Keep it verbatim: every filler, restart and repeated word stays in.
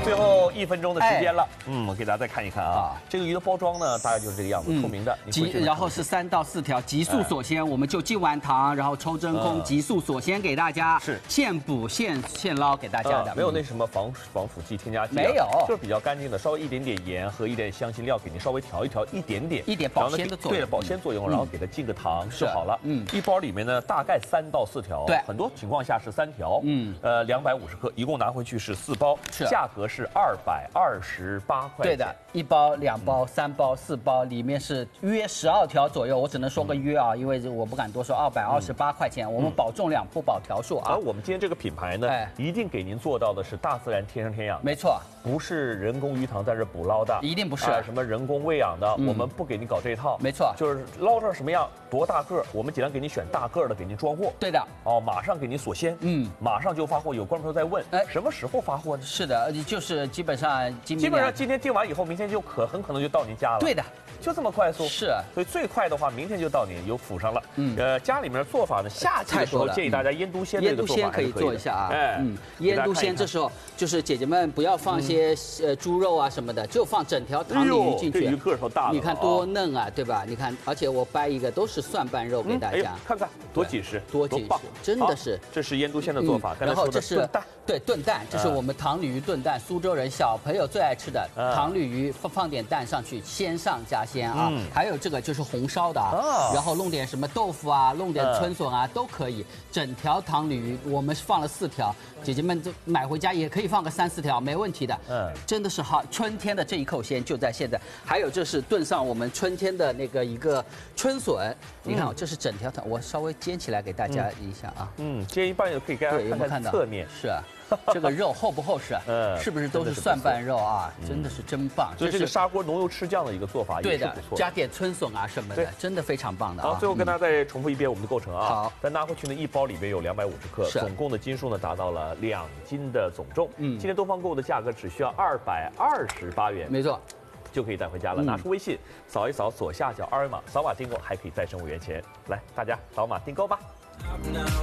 最后一分钟的时间了，嗯，我给大家再看一看啊，这个鱼的包装呢，大概就是这个样子，透明的， 急，然后是三到四条，急速锁鲜，我们就进完糖，然后抽真空，急速锁鲜给大家， 是现捕现现捞给大家的， 没有那什么防防腐剂、添加剂， 没有， 就是比较干净的，稍微一点点盐和一点香辛料给您稍微调一调，一点点， 一点保鲜的作用， 对，保鲜作用，然后给它进个糖就好了。嗯，一包里面呢大概三到四条， 对， 很多情况下是三条，嗯，呃，两百五十克，一共拿回去是四包， 是， 价格是二百二十八块。 对的，一包、两包、三包、四包，里面是约十二条左右，我只能说个约啊，因为我不敢多说，二百二十八块钱，我们保重量不保条数啊。 而我们今天这个品牌呢，一定给您做到的是大自然天生天养， 没错， 不是人工鱼塘在这捕捞的， 一定不是什么人工喂养的，我们不给你搞这套， 没错， 就是捞成什么样，多大个，我们尽量给你选大个的，给您装货。 对的， 哦，马上给您锁鲜，嗯，马上就发货。有观众在问，哎，什么时候发货呢？ 是的，就是基本上今基本上今天订完以后，明天就可很可能就到您家了。 对的， 就这么快速。 是， 所以最快的话，明天就到您有府上了。嗯，呃，家里面做法呢，夏季的时候建议大家腌笃鲜这个做法可以做一下啊。 哎， 嗯，腌笃鲜这时候就是姐姐们不要放些呃猪肉啊什么的，就放整条塘鲤鱼进去。 这鱼个头大， 你看多嫩啊，对吧？你看，而且我掰一个都是蒜瓣肉给大家， 看看多紧实， 多紧实，真的是。 这是腌笃鲜的做法， 然后这是蛋， 对炖蛋，这是我们塘鲤鱼炖蛋，苏州人小朋友最爱吃的塘鲤鱼，放放点蛋上去，鲜上加鲜啊。还有这个就是红烧的啊，然后弄点什么豆腐啊，弄点春笋啊都可以。整条塘鲤鱼我们放了四条，姐姐们就买回家也可以放个三四条，没问题的。嗯，真的是好，春天的这一口鲜就在现在。还有这是炖上我们春天的那个一个春笋，你看这是整条塘，我稍微煎起来给大家一下啊。 嗯，煎一半就可以给大家看看侧面。 是啊。这个肉厚不厚实？嗯，是不是都是蒜瓣肉啊？真的是真棒。 所以这个砂锅浓油赤酱的一个做法也是不错， 加点春笋啊什么的，真的非常棒的啊。 好，最后跟大家再重复一遍我们的构成啊。 好， 咱拿回去呢，一包里边有两百五十克，总共的斤数呢达到了两斤的总重。嗯，今天东方购物的价格只需要二百二十八元， 没错， 就可以带回家了。拿出微信扫一扫左下角二维码，扫码订购还可以再省五元钱。来，大家扫码订购吧。